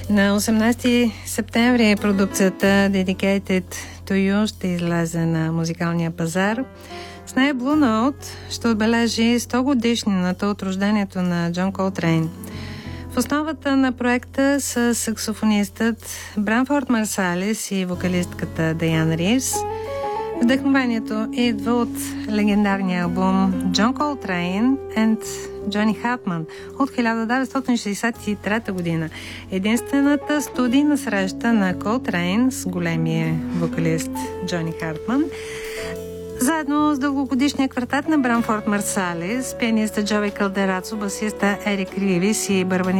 На 18 септември продукцията Dedicated to You ще излезе на музикалния пазар. С нея Blue Note ще отбележи 100 годишнината от рождението на Джон Колтрейн. В основата на проекта са саксофонистът Бранфорд Марсалис и вокалистката Даян Ривз. Вдъхновението идва от легендарния албум John Coltrane and Johnny Hartman от 1963 година. Единствената студийна среща на Колтрейн с големия вокалист Джони Хартман. Заедно с дългогодишния квартет на Бранфорд Марсалис, пианиста Джови Калдерацо, басиста Ерик Ривис и барабаниста